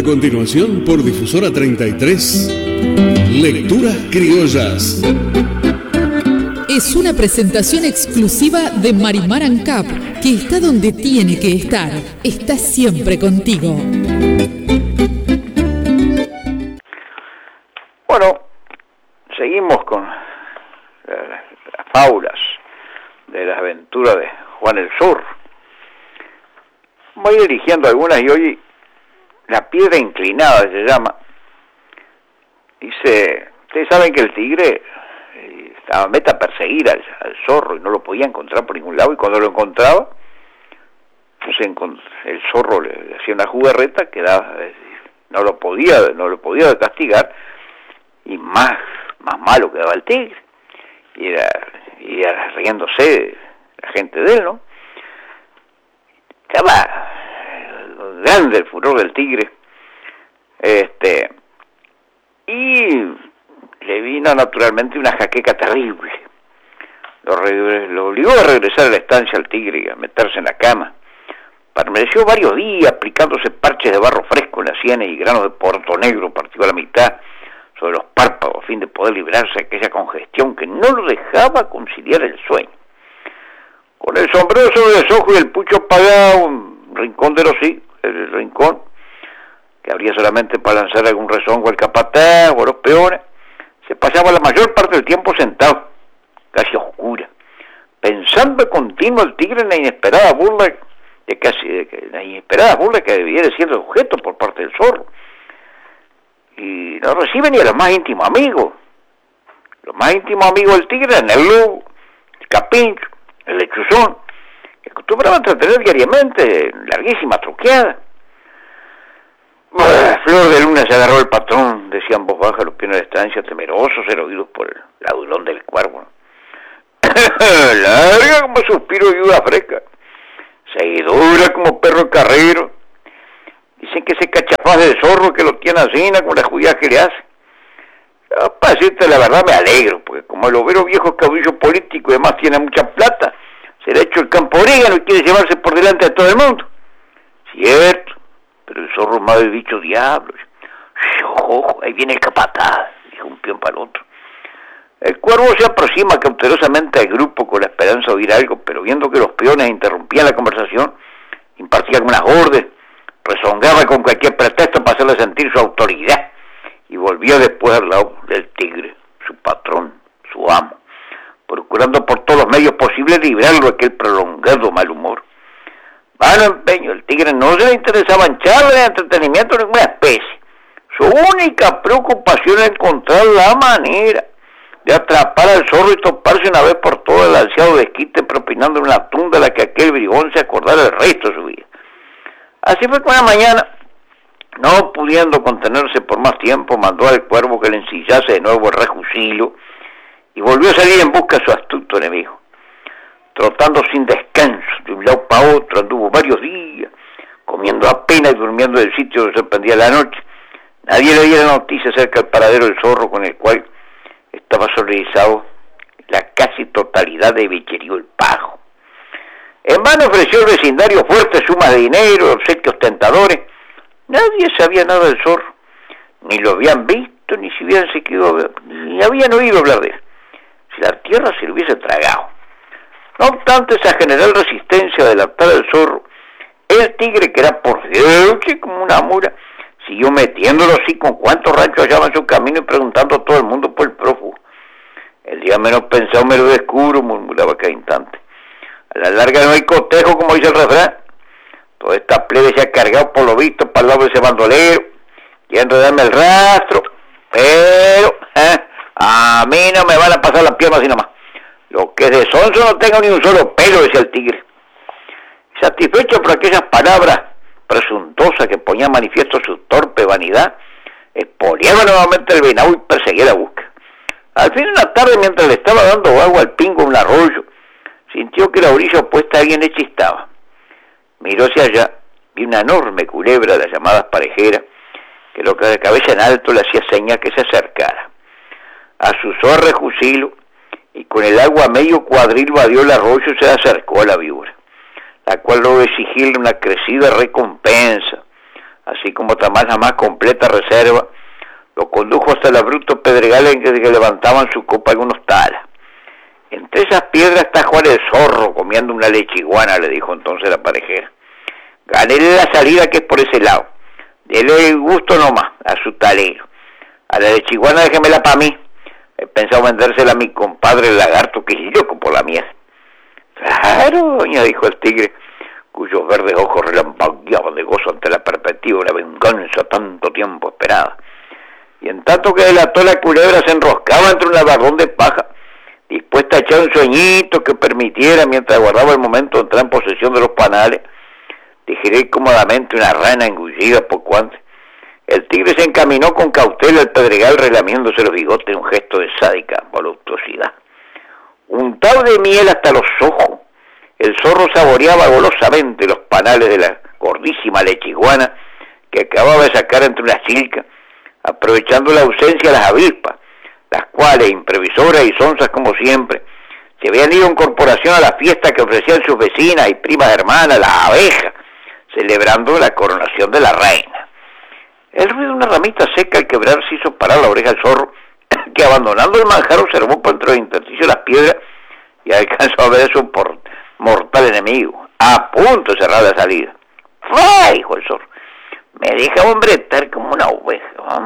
continuación, por Difusora 33, Lecturas Criollas. Es una presentación exclusiva de Marimar Ancap, que está donde tiene que estar. Está siempre contigo. Bueno, seguimos con las fábulas de las aventuras de Juan el Zorro. Voy eligiendo algunas y hoy La Piedra Inclinada se llama. Dice, ustedes saben que el tigre estaba meta a perseguir al zorro y no lo podía encontrar por ningún lado, y cuando lo encontraba, pues el zorro le hacía una jugarreta que no lo podía castigar, y más malo quedaba el tigre, y era riéndose la gente de él, ¿no? Estaba grande el furor del tigre, y le vino naturalmente una jaqueca terrible. Lo obligó a regresar a la estancia al tigre y a meterse en la cama. Permaneció varios días aplicándose parches de barro fresco en las sienes y granos de porto negro partido a la mitad sobre los párpados a fin de poder librarse de aquella congestión que no lo dejaba conciliar el sueño. Con el sombrero sobre los ojos y el pucho apagado, un rincón de el rincón, que abría solamente para lanzar algún rezongo al capataz o a los peones, se pasaba la mayor parte del tiempo sentado, casi a oscura, pensando continuo el tigre en la inesperada burla que debía de ser objeto por parte del zorro. Y no recibe ni a los más íntimos amigos. Los más íntimos amigos del tigre eran el lobo, el capincho, el lechuzón, que acostumbraban a entretener diariamente en larguísimas truqueadas. Flor de Luna se agarró el patrón, decían en voz baja los peones de estancia, temerosos, ser oídos por el laudulón del cuervo. Larga como suspiro de viuda fresca, seguidora como perro carrero. Dicen que ese cachafaz del zorro que lo tiene así, con la judía que le hace. Para decirte la verdad me alegro, porque como el obrero viejo es caudillo político y además tiene mucha plata, se le ha hecho el campo orégano y quiere llevarse por delante de todo el mundo. Cierto, pero el zorro más del bicho diablo. Ojo, ahí viene el capataz, dijo un peón para el otro. El cuervo se aproxima cautelosamente al grupo con la esperanza de oír algo, pero viendo que los peones interrumpían la conversación, impartía algunas órdenes, rezongaba con cualquier pretexto para hacerle sentir su autoridad, y volvió después al lado del tigre, su patrón, su amo, procurando por todos los medios posibles librarlo de aquel prolongado mal humor. Vano empeño, el tigre no se le interesaba en charla ni entretenimiento de ninguna especie. Su única preocupación era encontrar la manera de atrapar al zorro y toparse una vez por todas el ansiado desquite, propinándole una tunda a la que aquel bribón se acordara el resto de su vida. Así fue que una mañana, no pudiendo contenerse por más tiempo, mandó al cuervo que le ensillase de nuevo el rejucilo y volvió a salir en busca de su astuto enemigo. Trotando sin descanso de un lado para otro, anduvo varios días, comiendo apenas y durmiendo en el sitio donde se prendía la noche. Nadie le diera noticia acerca del paradero del zorro, con el cual estaba solidarizado la casi totalidad de Bicherío el Pajo. En vano ofreció al vecindario fuertes sumas de dinero, obsequios tentadores. Nadie sabía nada del zorro, ni lo habían visto, ni habían oído hablar de él. Si la tierra se lo hubiese tragado. No obstante esa general resistencia de la del zorro, el tigre, que era por Dios como una mura, siguió metiéndolo así con cuántos ranchos hallaban su camino y preguntando a todo el mundo por el prófugo. El día menos pensado me lo descubro, murmuraba cada instante. A la larga no hay cotejo, como dice el refrán. Toda esta plebe se ha cargado por lo visto para el lado de ese bandolero, quieren darme el rastro, pero a mí no me van a pasar las piernas así nomás. Lo que de sonso no tengo ni un solo pelo, decía el tigre. Satisfecho por aquellas palabras presuntuosas que ponían manifiesto su torpe vanidad, espoleaba nuevamente el venado y perseguía la búsqueda. Al fin de la tarde, mientras le estaba dando agua al pingo en un arroyo, sintió que la orilla opuesta a alguien le chistaba. Miró hacia allá, vi una enorme culebra de las llamadas parejeras, que lo que de cabeza en alto le hacía señal que se acercara. Azuzó a rejucilo, y con el agua a medio cuadril vadeó el arroyo y se acercó a la víbora, la cual logró exigirle una crecida recompensa, así como también la más completa reserva, lo condujo hasta el abrupto pedregal en que levantaban su copa algunos talas. Entre esas piedras está Juan el Zorro comiendo una lechiguana, le dijo entonces la parejera. Ganéle la salida que es por ese lado. Dele el gusto nomás a su talero. A la lechiguana déjemela para mí. He pensado vendérsela a mi compadre el lagarto, que es loco por la miel. Claro, doña, dijo el tigre, cuyos verdes ojos relampagueaban de gozo ante la perspectiva de una venganza tanto tiempo esperada. Y en tanto que delató la culebra se enroscaba entre un albardón de paja, dispuesta a echar un sueñito que permitiera, mientras guardaba el momento de entrar en posesión de los panales, digerir cómodamente una rana engullida poco antes. El tigre se encaminó con cautela al pedregal, relamiéndose los bigotes en un gesto de sádica voluptuosidad. Untado de miel hasta los ojos, el zorro saboreaba golosamente los panales de la gordísima lechiguana que acababa de sacar entre una silca, aprovechando la ausencia de las avispas, las cuales, imprevisoras y sonzas como siempre, se habían ido en corporación a la fiesta que ofrecían sus vecinas y primas hermanas, las abejas, celebrando la coronación de la reina. El ruido de una ramita seca al quebrar se hizo parar la oreja al zorro, que abandonando el manjar observó por entre los intersticios de las piedras y alcanzó a ver a su mortal enemigo, a punto de cerrar la salida. ¡Fua! Dijo el zorro. Me deja hombretar como una oveja.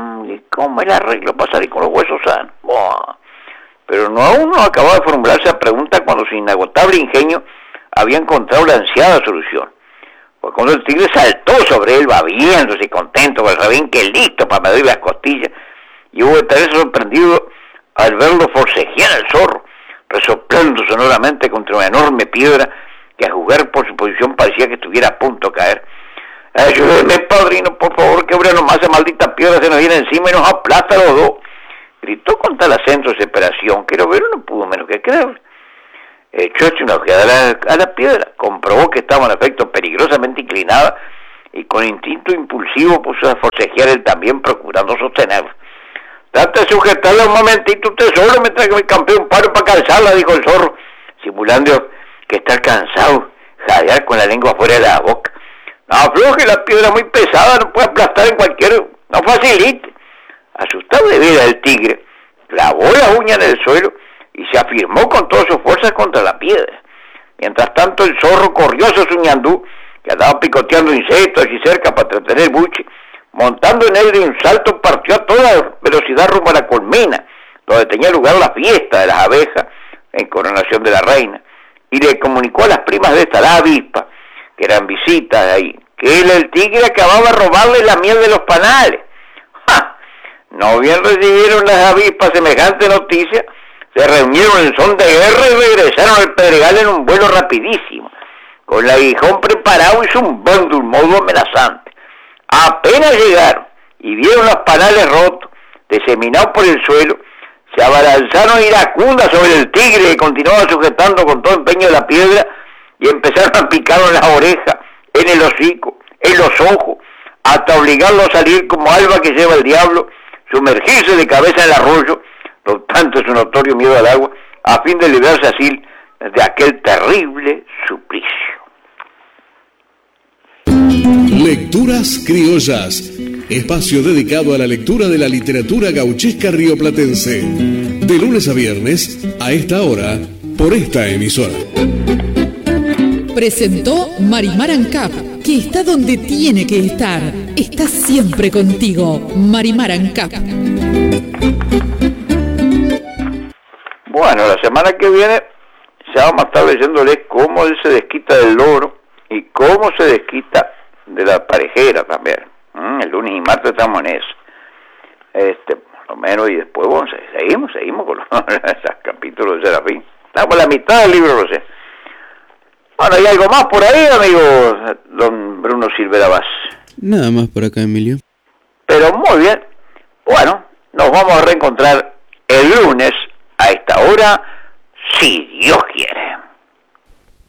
¿Cómo el arreglo para salir con los huesos sanos? ¡Buah! Pero aún no acababa de formularse la pregunta cuando su inagotable ingenio había encontrado la ansiada solución. Pues cuando el tigre saltó sobre él, babiéndose y contento, pues sabían que listo para medir las costillas, y hubo de estar sorprendido al verlo forcejear al zorro, resoplando sonoramente contra una enorme piedra que a juzgar por su posición parecía que estuviera a punto de caer. Ayúdeme, padrino, por favor, que ahora nomás esa maldita piedra se nos viene encima y nos aplasta a los dos. Gritó con tal acento de desesperación que el obrero no pudo menos que creer. Echóse una ojeada a la piedra, comprobó que estaba en efecto peligrosamente inclinada y con instinto impulsivo puso a forcejear él también, procurando sostenerla. Trata de sujetarla un momentito usted solo mientras que mi campeón paro para calzarla, dijo el zorro, simulando que está cansado, jadear con la lengua fuera de la boca. No afloje, la piedra muy pesada, no puede aplastar en cualquier... no facilite. Asustado de ver al tigre, clavó la uña en el suelo y se afirmó con todas sus fuerzas contra la piedra. Mientras tanto el zorro corrió hacia su ñandú, que andaba picoteando insectos allí cerca para entretener el buche. Montando en él de un salto partió a toda velocidad rumbo a la colmena, donde tenía lugar la fiesta de las abejas en coronación de la reina, y le comunicó a las primas de esta, la avispa, que eran visitas de ahí, que el tigre acababa de robarle la miel de los panales. ¡Ja! No bien recibieron las avispas semejante noticia, se reunieron en son de guerra y regresaron al pedregal en un vuelo rapidísimo, con el aguijón preparado y zumbando de un modo amenazante. Apenas llegaron y vieron los panales rotos, diseminados por el suelo, se abalanzaron iracundas sobre el tigre que continuaba sujetando con todo empeño la piedra y empezaron a picarlo en las orejas, en el hocico, en los ojos, hasta obligarlo a salir como alba que lleva el diablo, sumergirse de cabeza en el arroyo, no obstante su notorio miedo al agua, a fin de librarse así de aquel terrible suplicio. Lecturas Criollas, espacio dedicado a la lectura de la literatura gauchesca rioplatense, de lunes a viernes a esta hora por esta emisora. Presentó Marimar Ancap, que está donde tiene que estar. Está siempre contigo, Marimar Ancap. Bueno, la semana que viene ya vamos a estar leyéndoles cómo él se desquita del loro y cómo se desquita de la parejera también. El lunes y martes estamos en eso. Por lo menos, y después, bueno, seguimos con los capítulos de Serafín. Estamos a la mitad del libro, José. Bueno, ¿hay algo más por ahí, amigo don Bruno Silvera Vaz? Nada más por acá, Emilio. Pero muy bien. Bueno, nos vamos a reencontrar el lunes a esta hora, si Dios quiere.